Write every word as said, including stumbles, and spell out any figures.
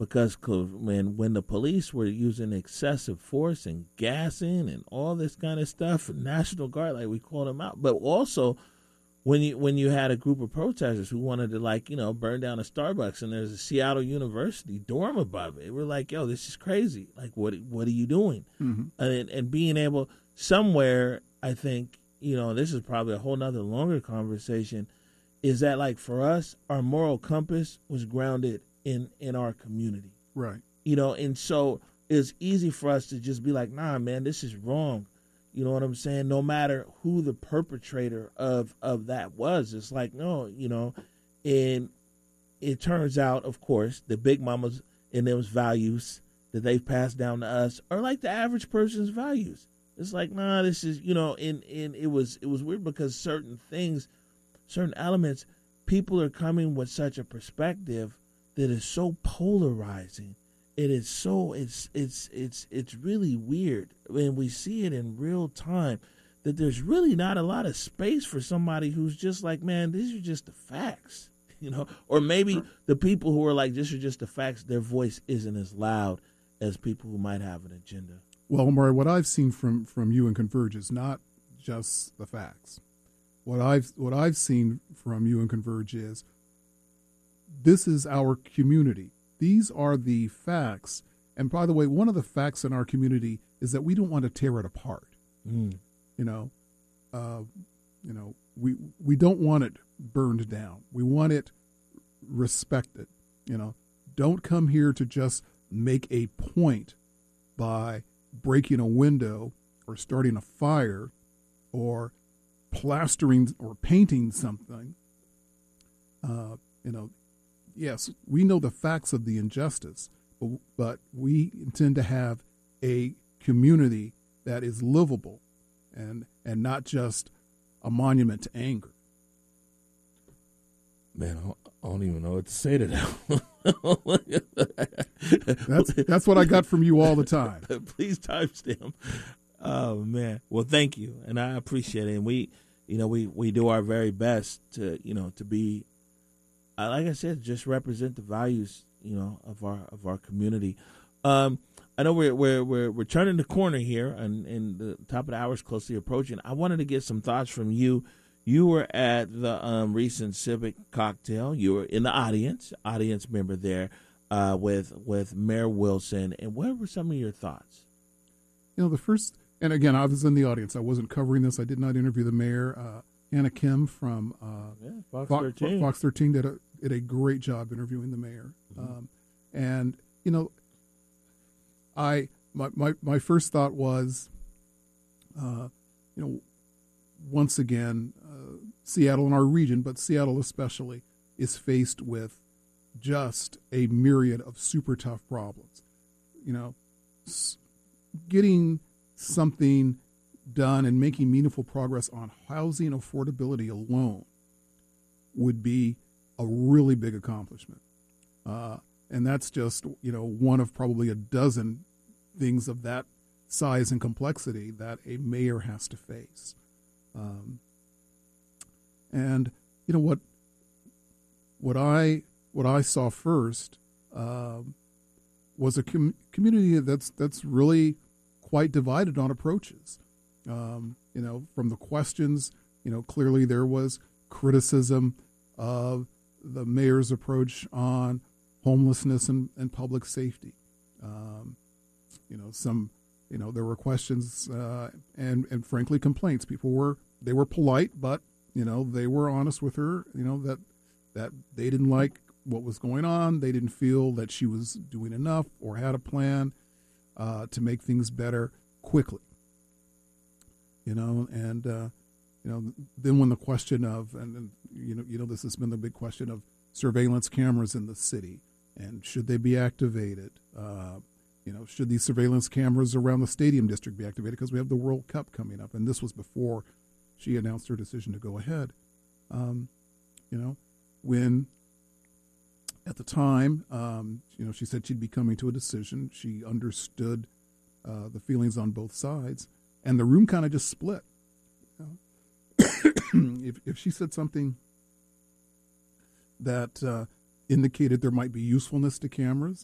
because when when the police were using excessive force and gassing and all this kind of stuff, National Guard, like we called them out, but also when you when you had a group of protesters who wanted to, like, you know, burn down a Starbucks and there's a Seattle University dorm above it, we're like, yo, this is crazy. Like, what what are you doing? Mm-hmm. And and being able somewhere, I think, you know, this is probably a whole nother longer conversation, is that, like, for us, our moral compass was grounded in in our community, right? You know, and so it's easy for us to just be like, nah, man, this is wrong. You know what I'm saying? No matter who the perpetrator of, of that was, it's like, no, you know, and it turns out, of course, the big mamas and those values that they've passed down to us are like the average person's values. It's like, nah, this is, you know, and, and it was it was weird because certain things, certain elements, people are coming with such a perspective that is so polarizing. It is so it's it's it's it's really weird when we see it in real time that there's really not a lot of space for somebody who's just like, man, these are just the facts, you know, or maybe the people who are like, these are just the facts, their voice isn't as loud as people who might have an agenda. Well, Maury, what I've seen from, from you and Converge is not just the facts. What I've what I've seen from you and Converge is this is our community. These are the facts. And by the way, one of the facts in our community is that we don't want to tear it apart. Mm. You know, uh, you know, we we don't want it burned down. We want it respected. You know, don't come here to just make a point by breaking a window or starting a fire or plastering or painting something. Uh, you know, yes, we know the facts of the injustice, but, but we intend to have a community that is livable and and not just a monument to anger. Man, I don't, I don't even know what to say to that. that's that's what I got from you all the time. Please timestamp. Oh man, well, thank you, and I appreciate it. And we, you know, we, we do our very best to, you know, to be, uh, like I said, just represent the values, you know, of our of our community. Um, I know we're we're we're we're turning the corner here, and, and the top of the hour is closely approaching. I wanted to get some thoughts from you. You were at the um, recent Civic Cocktail. You were in the audience, audience member there, uh, with with Mayor Wilson. And what were some of your thoughts? You know, the first, and again, I was in the audience. I wasn't covering this. I did not interview the mayor. Uh, Anna Kim from uh, yeah, Fox, Fox thirteen. Fox thirteen did a did a great job interviewing the mayor. Mm-hmm. Um, and you know, I my my, my first thought was, uh, you know. Once again, uh, Seattle and our region, but Seattle especially, is faced with just a myriad of super tough problems. You know, s- getting something done and making meaningful progress on housing affordability alone would be a really big accomplishment. Uh, and that's just, you know, one of probably a dozen things of that size and complexity that a mayor has to face. Um, and you know what? What I what I saw first um, was a com- community that's that's really quite divided on approaches. Um, you know, from the questions, you know, clearly there was criticism of the mayor's approach on homelessness and, and public safety. Um, you know, some. You know, there were questions uh, and, and frankly complaints. People were, they were polite, but, you know, they were honest with her, you know, that that they didn't like what was going on. They didn't feel that she was doing enough or had a plan uh, to make things better quickly. You know, and, uh, you know, then when the question of, and, and, you know, you know, this has been the big question of surveillance cameras in the city and should they be activated? Uh You know, should these surveillance cameras around the stadium district be activated because we have the World Cup coming up? And this was before she announced her decision to go ahead. Um, you know, when at the time, um, you know, she said she'd be coming to a decision. She understood uh, the feelings on both sides, and the room kind of just split. You know? if, if she said something that uh, indicated there might be usefulness to cameras,